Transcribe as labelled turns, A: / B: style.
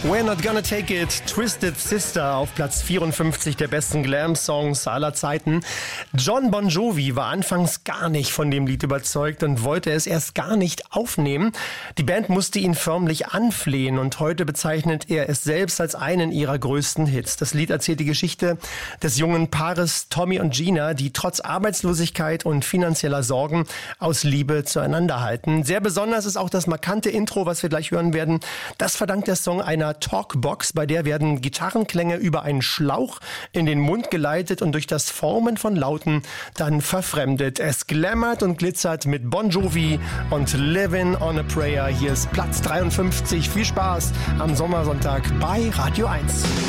A: We're Not Gonna Take It, Twisted Sister auf Platz 54 der besten Glam-Songs aller Zeiten. Jon Bon Jovi war anfangs gar nicht von dem Lied überzeugt und wollte es erst gar nicht aufnehmen. Die Band musste ihn förmlich anflehen und heute bezeichnet er es selbst als einen ihrer größten Hits. Das Lied erzählt die Geschichte des jungen Paares Tommy und Gina, die trotz Arbeitslosigkeit und finanzieller Sorgen aus Liebe zueinander halten. Sehr besonders ist auch das markante Intro, was wir gleich hören werden. Das verdankt der Song einer Talkbox, bei der werden Gitarrenklänge über einen Schlauch in den Mund geleitet und durch das Formen von Lauten dann verfremdet. Es glammert und glitzert mit Bon Jovi und Living on a Prayer. Hier ist Platz 53. Viel Spaß am Sommersonntag bei Radio 1.